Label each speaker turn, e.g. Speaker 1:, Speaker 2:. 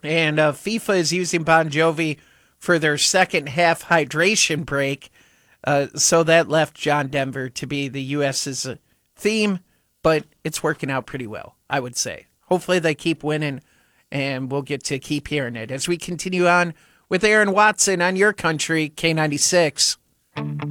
Speaker 1: And FIFA is using Bon Jovi for their second half hydration break. So that left John Denver to be the U.S.'s theme, but it's working out pretty well, I would say. Hopefully they keep winning, and we'll get to keep hearing it as we continue on with Aaron Watson on your country, K96.